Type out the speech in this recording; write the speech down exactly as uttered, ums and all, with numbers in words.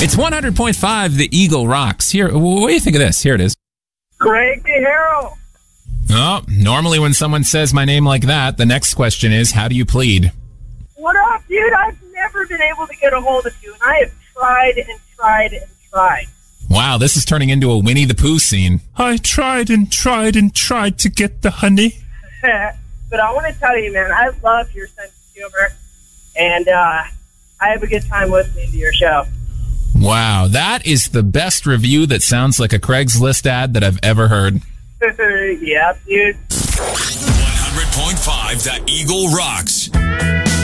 It's one hundred point five, The Eagle rocks. Here, what do you think of this? Here it is. Greg DeHaro. Oh, normally when someone says my name like that, the next question is, how do you plead? What up, dude? I've never been able to get a hold of you, and I have tried and tried and tried. Wow, this is turning into a Winnie the Pooh scene. I tried and tried and tried to get the honey. But I want to tell you, man, I love your sense of humor, and uh, I have a good time listening to your show. Wow, that is the best review that sounds like a Craigslist ad that I've ever heard. Yeah, dude. one hundred point five, The Eagle rocks.